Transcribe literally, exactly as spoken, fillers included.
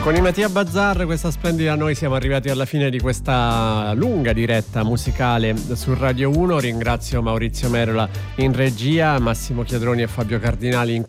Con i Mattia Bazar, questa splendida, noi siamo arrivati alla fine di questa lunga diretta musicale su Radio uno. Ringrazio Maurizio Merola in regia, Massimo Chiadroni e Fabio Cardinali in